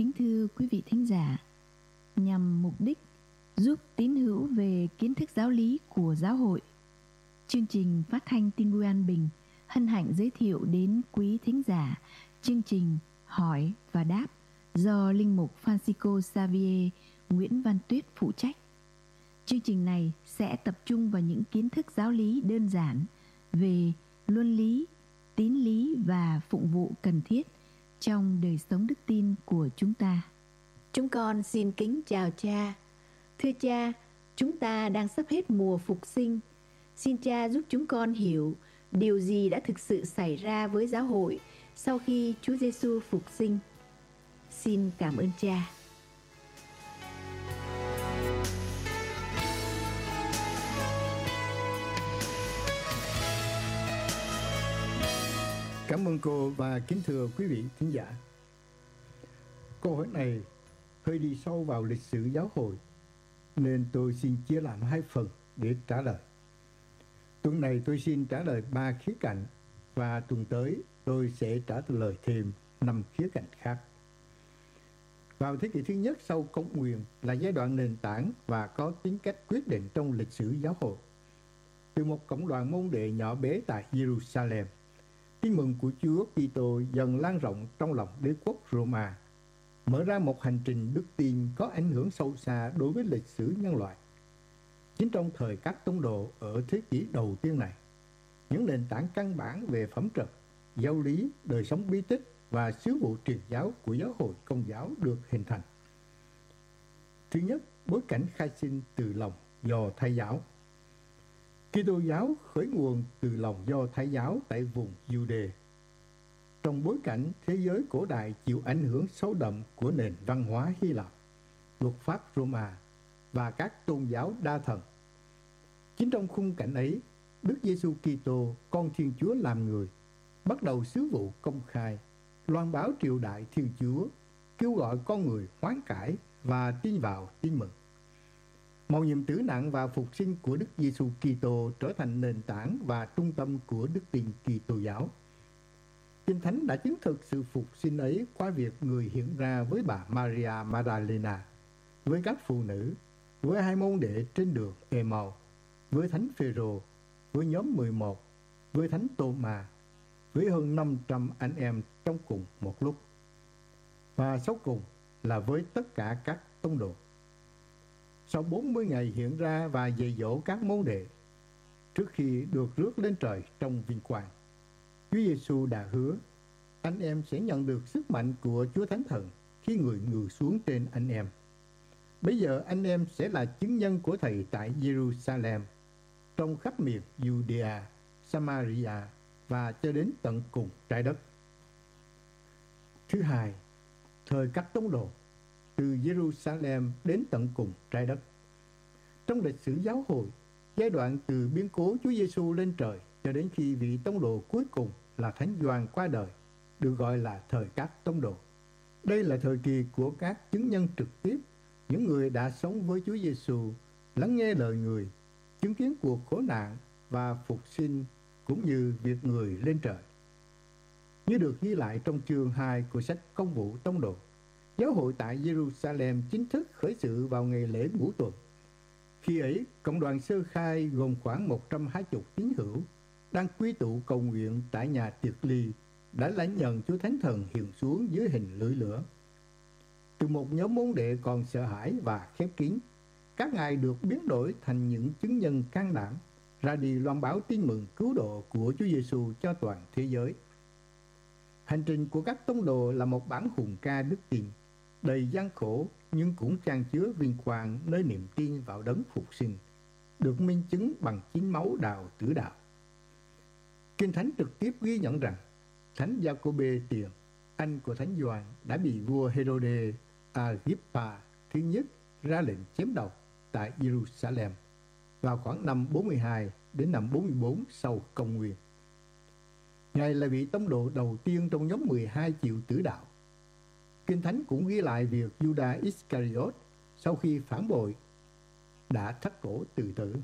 Kính thưa quý vị thính giả, nhằm mục đích giúp tín hữu về kiến thức giáo lý của giáo hội, chương trình phát thanh tin vui an bình hân hạnh giới thiệu đến quý thính giả chương trình Hỏi và Đáp do Linh mục Francisco Xavier Nguyễn Văn Tuyết phụ trách. Chương trình này sẽ tập trung vào những kiến thức giáo lý đơn giản về luân lý, tín lý và phụng vụ cần thiết trong đời sống đức tin của chúng ta. Chúng con xin kính chào cha. Thưa cha, chúng ta đang sắp hết mùa phục sinh. Xin cha giúp chúng con hiểu điều gì đã thực sự xảy ra với giáo hội sau khi Chúa Giêsu phục sinh. Xin cảm ơn cha. Cảm ơn cô và kính thưa quý vị thính giả. Câu hỏi này hơi đi sâu vào lịch sử giáo hội, nên tôi xin chia làm hai phần để trả lời. Tuần này tôi xin trả lời 3 khía cạnh, và tuần tới tôi sẽ trả lời thêm 5 khía cạnh khác. Vào thế kỷ thứ nhất sau công nguyên là giai đoạn nền tảng và có tính cách quyết định trong lịch sử giáo hội. Từ một cộng đoàn môn đệ nhỏ bé tại Jerusalem, tin mừng của Chúa Kitô dần lan rộng trong lòng đế quốc Roma, mở ra một hành trình đức tin có ảnh hưởng sâu xa đối với lịch sử nhân loại. Chính trong thời các tông đồ ở thế kỷ đầu tiên này, những nền tảng căn bản về phẩm trật, giáo lý, đời sống bí tích và sứ vụ truyền giáo của giáo hội Công giáo được hình thành. Thứ nhất, bối cảnh khai sinh từ lòng Do Thái giáo. Kitô giáo khởi nguồn từ lòng Do Thái giáo tại vùng Giu-đê. Trong bối cảnh thế giới cổ đại chịu ảnh hưởng sâu đậm của nền văn hóa Hy Lạp, luật pháp Roma và các tôn giáo đa thần. Chính trong khung cảnh ấy, Đức Giêsu Kitô, con Thiên Chúa làm người, bắt đầu sứ vụ công khai, loan báo triều đại Thiên Chúa, kêu gọi con người hoán cải và tin vào tin mừng. Mầu nhiệm tử nạn và phục sinh của Đức Giêsu Kitô trở thành nền tảng và trung tâm của đức tin Kitô giáo. Kinh Thánh đã chứng thực sự phục sinh ấy qua việc người hiện ra với bà Maria Magdalena, với các phụ nữ, với 2 môn đệ trên đường Ê-mau, với Thánh Phêrô, với nhóm 11, với Thánh Tô-ma, với hơn 500 anh em trong cùng một lúc. Và sau cùng là với tất cả các tông đồ. Sau 40 ngày hiện ra và dạy dỗ các môn đệ, trước khi được rước lên trời trong vinh quang, Chúa Giêsu đã hứa anh em sẽ nhận được sức mạnh của Chúa Thánh Thần khi người ngự xuống trên anh em. Bây giờ anh em sẽ là chứng nhân của Thầy tại Jerusalem, trong khắp miền Judea, Samaria và cho đến tận cùng trái đất. Thứ hai, thời các tông đồ, từ Jerusalem đến tận cùng trái đất. Trong lịch sử giáo hội, giai đoạn từ biến cố Chúa Giêsu lên trời cho đến khi vị tông đồ cuối cùng là Thánh Gioan qua đời, được gọi là thời các tông đồ. Đây là thời kỳ của các chứng nhân trực tiếp, những người đã sống với Chúa Giêsu, lắng nghe lời người, chứng kiến cuộc khổ nạn và phục sinh, cũng như việc người lên trời. Như được ghi lại trong chương 2 của sách Công vụ Tông đồ, giáo hội tại Jerusalem chính thức khởi sự vào ngày lễ Ngũ Tuần. Khi ấy, cộng đoàn sơ khai gồm khoảng 120 tín hữu đang quy tụ cầu nguyện tại nhà tiệc ly đã lãnh nhận Chúa Thánh Thần hiện xuống dưới hình lưỡi lửa. Từ một nhóm môn đệ còn sợ hãi và khép kín, các ngài được biến đổi thành những chứng nhân can đảm, ra đi loan báo tin mừng cứu độ của Chúa Giêsu cho toàn thế giới. Hành trình của các tông đồ là một bản hùng ca đức tin, đầy gian khổ nhưng cũng chan chứa vinh quang nơi niềm tin vào đấng phục sinh, được minh chứng bằng chính máu đào tử đạo. Kinh Thánh trực tiếp ghi nhận rằng Thánh Giacôbê Tiền, anh của Thánh Gioan, đã bị vua Herode Agrippa thứ nhất ra lệnh chém đầu tại Jerusalem vào khoảng năm 42 đến năm 44 sau công nguyên. Ngài là vị tông đồ đầu tiên trong nhóm 12 chịu tử đạo. Kinh Thánh cũng ghi lại việc Judas Iscariot sau khi phản bội đã thắt cổ tự tử.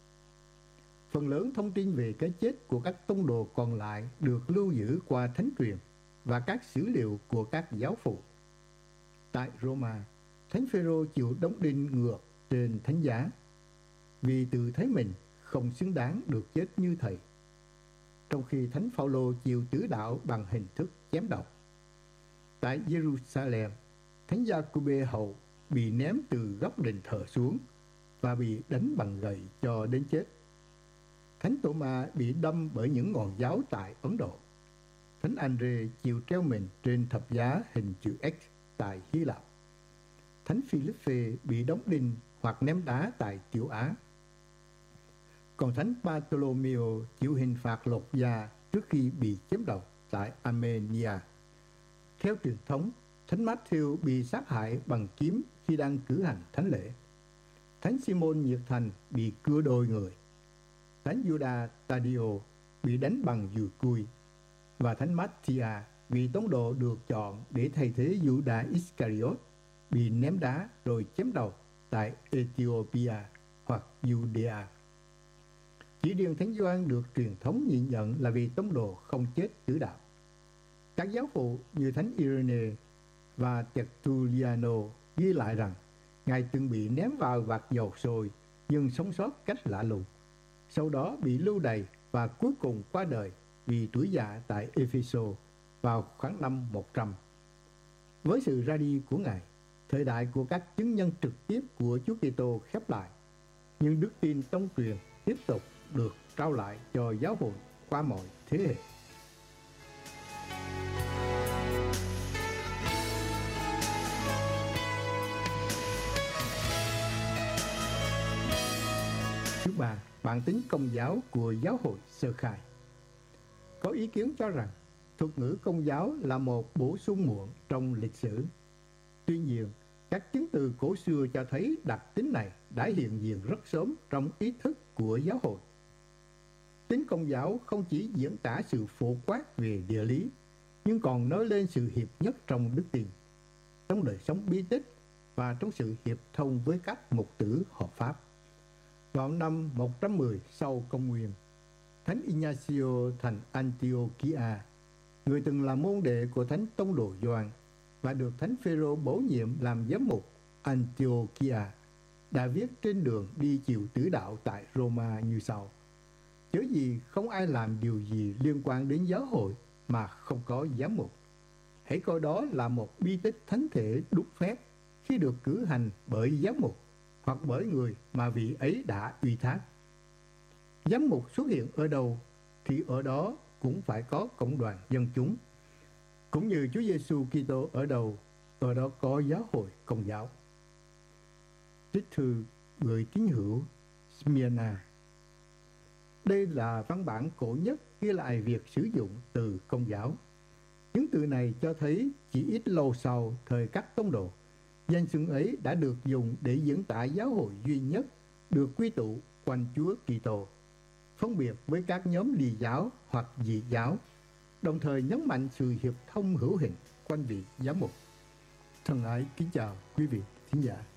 Phần lớn thông tin về cái chết của các tông đồ còn lại được lưu giữ qua thánh truyền và các sử liệu của các giáo phụ. Tại Roma, Thánh Phêrô chịu đóng đinh ngược trên thánh giá vì tự thấy mình không xứng đáng được chết như thầy, trong khi Thánh Phaolô chịu tử đạo bằng hình thức chém đầu. Tại Jerusalem, Thánh Gia-cô-bê hậu bị ném từ góc đền thờ xuống và bị đánh bằng gậy cho đến chết. Thánh Tô-ma bị đâm bởi những ngọn giáo tại Ấn Độ. Thánh An-rê chịu treo mình trên thập giá hình chữ X tại Hy Lạp. Thánh Phi-líp-phê bị đóng đinh hoặc ném đá tại Tiểu Á. Còn Thánh Bartolomeo chịu hình phạt lột da trước khi bị chém đầu tại Armenia. Theo truyền thống, Thánh Matthew bị sát hại bằng kiếm khi đang cử hành thánh lễ. Thánh Simon Nhiệt Thành bị cưa đôi người. Thánh Judas Tadio bị đánh bằng dùi cui. Và Thánh Matthia vì tống độ được chọn để thay thế Judas Iscariot bị ném đá rồi chém đầu tại Ethiopia hoặc Judea. Chỉ riêng Thánh Gioan được truyền thống nhìn nhận là vì tống độ không chết tử đạo. Các giáo phụ như Thánh Irene và Tertulliano ghi lại rằng Ngài từng bị ném vào vạc dầu sôi nhưng sống sót cách lạ lùng. Sau đó bị lưu đày và cuối cùng qua đời vì tuổi già tại Epheso vào khoảng năm 100. Với sự ra đi của Ngài, thời đại của các chứng nhân trực tiếp của Chúa Kitô khép lại, nhưng đức tin tông truyền tiếp tục được trao lại cho giáo hội qua mọi thế hệ. Thứ ba, bản tính công giáo của giáo hội sơ khai. Có ý kiến cho rằng thuật ngữ công giáo là một bổ sung muộn trong lịch sử. Tuy nhiên, các chứng từ cổ xưa cho thấy đặc tính này đã hiện diện rất sớm trong ý thức của giáo hội. Tính công giáo không chỉ diễn tả sự phổ quát về địa lý, nhưng còn nói lên sự hiệp nhất trong đức tin, trong đời sống bí tích và trong sự hiệp thông với các mục tử hợp pháp. Vào năm 110 sau công nguyên, Thánh Ignacio thành Antiochia, người từng là môn đệ của Thánh Tông đồ Gioan và được Thánh Phêrô bổ nhiệm làm giám mục Antiochia, đã viết trên đường đi chịu tử đạo tại Roma như sau: chớ gì không ai làm điều gì liên quan đến giáo hội mà không có giám mục. Hãy coi đó là một bi tích thánh thể đúc phép khi được cử hành bởi giám mục hoặc bởi người mà vị ấy đã ủy thác. Giám mục xuất hiện ở đâu thì ở đó cũng phải có cộng đoàn dân chúng. Cũng như Chúa Giêsu Kitô ở đâu, ở đó có giáo hội công giáo. Trích thư gửi tín hữu Smyrna. Đây là văn bản cổ nhất ghi lại việc sử dụng từ công giáo. Những từ này cho thấy chỉ ít lâu sau thời các tông đồ, danh xưng ấy đã được dùng để diễn tả giáo hội duy nhất được quy tụ quanh Chúa Kitô, phân biệt với các nhóm lì giáo hoặc dị giáo, đồng thời nhấn mạnh sự hiệp thông hữu hình quanh vị giám mục. Thân ái kính chào quý vị thính giả.